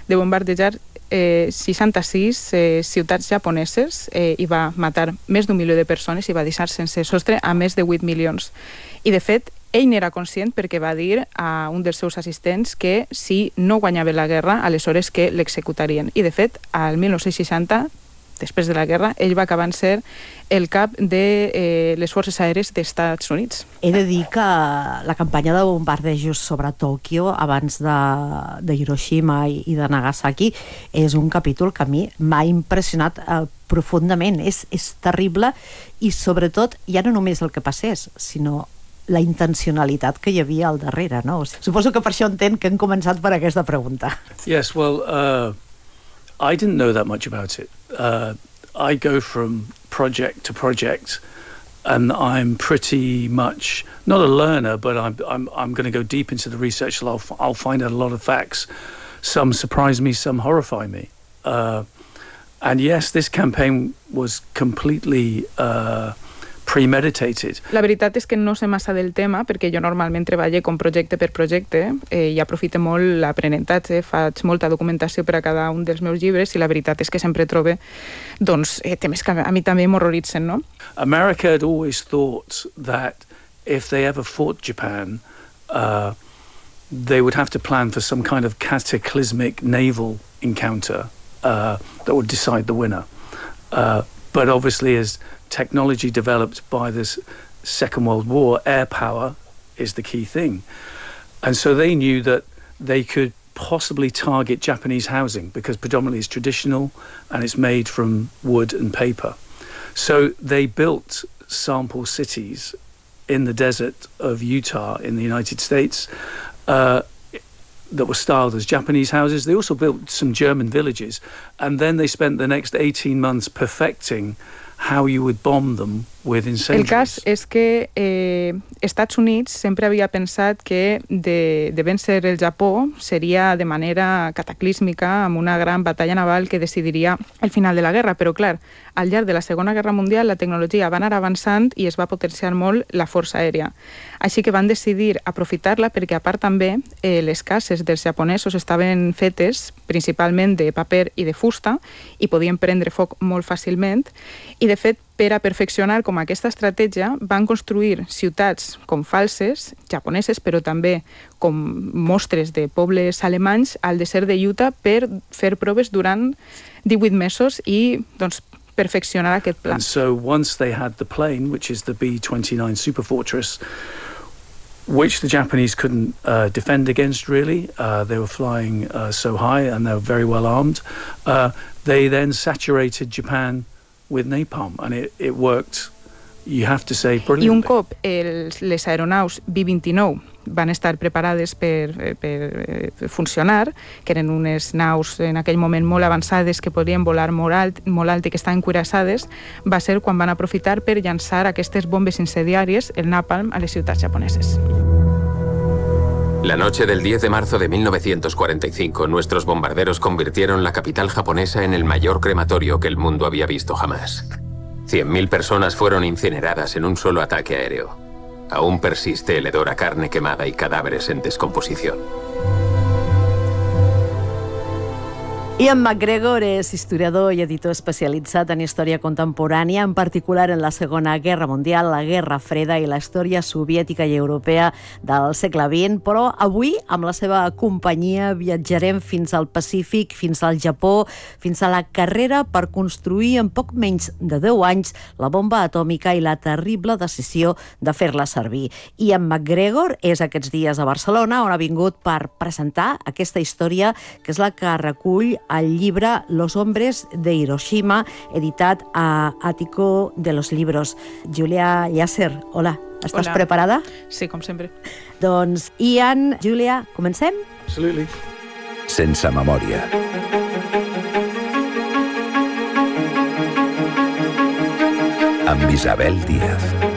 de bombardejar 66 ciutats japoneses i va matar més d'1 milió de persones i va deixar sense sostre a més de 8 milions. I, de fet, ell n'era conscient perquè va dir a un dels seus assistents que si no guanyava la guerra, aleshores que l'executarien. I, de fet, al 1960, després de la guerra, ell va acabar ser el cap de les forces aèries dels Estats Units. He de dir que la campanya de bombardejos sobre Tòquio abans de Hiroshima i de Nagasaki és un capítol que a mi m'ha impressionat profundament. És terrible i, sobretot, ja no només el que passés, sinó la intencionalitat que hi havia al darrere, no? Suposo que per això entenc que hem començat per aquesta pregunta. Yes, well, I didn't know that much about it. I go from project to project, and I'm pretty much not a learner, but I'm going to go deep into the research. So I'll find out a lot of facts. Some surprise me, some horrify me. And yes, this campaign was completely premeditated. La veritat és que no sé massa del tema, perquè jo normalment treballo com projecte per projecte i aprofito molt l'aprenentatge, faig molta documentació per a cada un dels meus llibres i la veritat és que sempre trobo temes que a mi també m'horroritzen, no? America had always thought that if they ever fought Japan, they would have to plan for some kind of cataclysmic naval encounter that would decide the winner. But obviously, as technology developed by this Second World War, air power is the key thing. And so they knew that they could possibly target Japanese housing because predominantly it's traditional and it's made from wood and paper. So they built sample cities in the desert of Utah in the United States that were styled as Japanese houses. They also built some German villages, and then they spent the next 18 months perfecting how you would bomb them with incendiaries. El cas és que Estats Units sempre havia pensat que de vèncer el Japó seria de manera cataclísmica, amb una gran batalla naval que decidiria el final de la guerra, però clar, al llarg de la Segona Guerra Mundial la tecnologia va anar avançant i es va potenciar molt la força aèria. Així que van decidir aprofitar-la perquè, a part també, les cases dels japonesos estaven fetes principalment de paper i de fusta i podien prendre foc molt fàcilment i, de fet, per a perfeccionar com aquesta estratègia van construir ciutats com falses, japoneses, però també com mostres de pobles alemanys al desert de Utah per fer proves durant 18 mesos i, doncs, perfeccionar aquest pla. And so once they had the plane, which is the B-29 Superfortress, which the Japanese couldn't defend against, really. They were flying so high and they were very well armed. They then saturated Japan with napalm, and it worked, you have to say, brilliantly. I un cop les aeronaus B-29 van estar preparades per funcionar, que eren unes naus en aquell moment molt avançades que podien volar molt alt i que estaven cuirassades, va ser quan van aprofitar per llançar aquestes bombes incendiàries, el napalm, a les ciutats japoneses. La noche del 10 de marzo de 1945, nuestros bombarderos convirtieron la capital japonesa en el mayor crematorio que el mundo había visto jamás. 100.000 personas fueron incineradas en un solo ataque aéreo. Aún persiste el hedor a carne quemada y cadáveres en descomposición. Ian McGregor és historiador i editor especialitzat en història contemporània, en particular en la Segona Guerra Mundial, la Guerra Freda i la història soviètica i europea del segle XX, però avui, amb la seva companyia, viatjarem fins al Pacífic, fins al Japó, fins a la carrera per construir en poc menys de 10 anys la bomba atòmica i la terrible decisió de fer-la servir. Ian McGregor és aquests dies a Barcelona, on ha vingut per presentar aquesta història, que és la que recull el llibre Los hombres de Hiroshima, editat a Ático de los Libros. Julia Yasser, hola. Estàs preparada? Sí, com sempre. Doncs, Ian, Julia, comencem? Absolutely. Sense memòria. Amb Isabel Díaz.